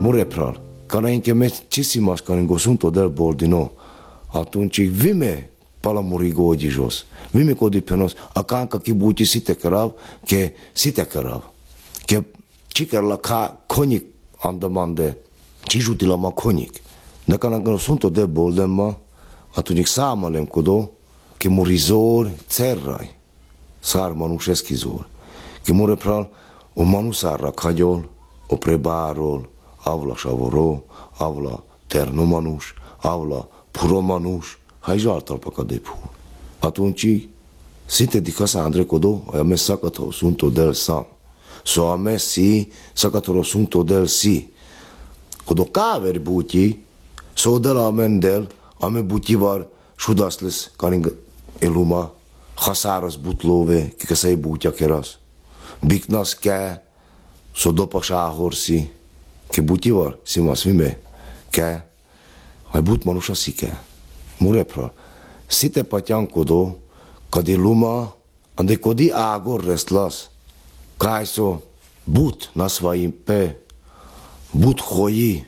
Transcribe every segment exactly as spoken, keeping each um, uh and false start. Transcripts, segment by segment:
Murepral, că înainte me cisimas care în gosunto del bordino, atunci vime pala murigo de jos, vime codipenos, acanca que buti site carav, que site carav, que chicar la ca conic andamande, ci juti la ma conic. Dacă în gosunto del bordema, atunci samalem codo, que murizor cerrai, sar manușeskizor, que murepral, o manusarra cagiol, o prebarol, avla șavoro, avla ternomanuș, avla puromanuș, hai jaltal pe cadepu. Atunci, site di casa Andre codo, ai ame sacato sunto del sam. So ame si, sacato sunto del si. Codo caveri buti, so de la amendel, ame butivar šudasles, karing eluma, hasaras butlove, ki kasai butia keras. Biknas ke, so dopa šahorsi, ke butivar, si mas vime, ke, ai but manuša si ke. Murepra, site patian kodo, kadi luma, ande kodi agor restlas, kaj so but na svojim pe, but hoji,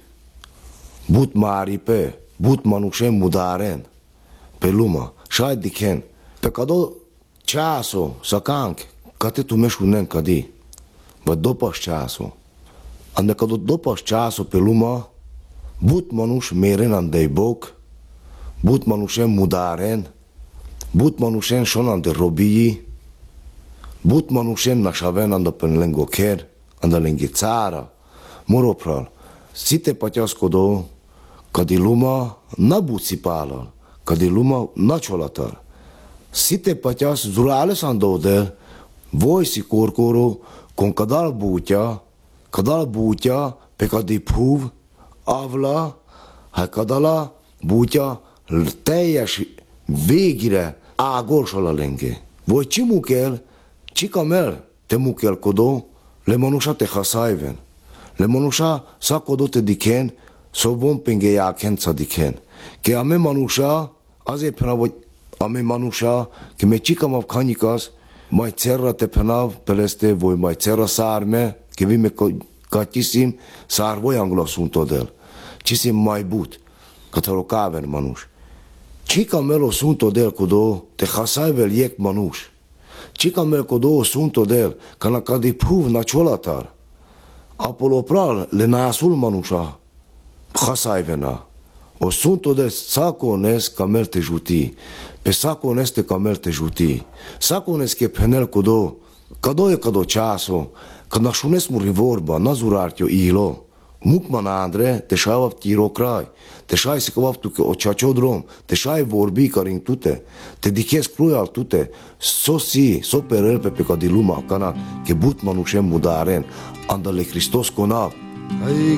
but mari pe, but manušem mudaren, pe luma, šaj diken, pe kado časo, sakank, kate tu mešunen kadi, va dopaš časo, ande kado dopaš časo pe luma, but manuš meren andei bok, but manušem mudaren, but manušem šonan de robiji, but manušem našaven anda pen lengo ker, anda lengi cara, moropral, site patias kodo, kadi luma na buci palal, kadi luma na čolatar, site patias zurales andodel, voi si korkoro, kon kadal butia, kadal butia, pe kadi puv, avla, ha kadala butia, teljes végire ágorsa lenge. Voi ci mukel, ci kamel, te mukel kodo, le manusa te hasaiven. Le manusa sa kodo te diken, so von penge jáken ca diken. Ke ame manusa, azért penav, hogy ame manusa, ke me ci kamav kanikas, mai cerra te penav, peleste voi mai cerra szárme, ke vi me katisim, szár voi angla suntodel. Cisim mai but, kataro káven manus. Cika melo sunto del kodo, te hasaivel jek manus. Cika mel kodo sunto del, kana kadi pruv na čolatar. Apolo pral le nasul manusa, hasaivena. O sunto del sako nes kamel te žuti, pe sako nes te kamel te žuti. Sako nes ke penel kodo, kado je kado časo, kad našunes mu rivorba, nazurartjo ilo. Mukman Andre, te šajav tiro kraj, te šaj se kavav tuke očačodrom, te šaj vorbi karing tute, te dikes krujal tute, so si, so perelpe pe kadiluma, kana, ke but manušem mudaren, andale Hristos konav.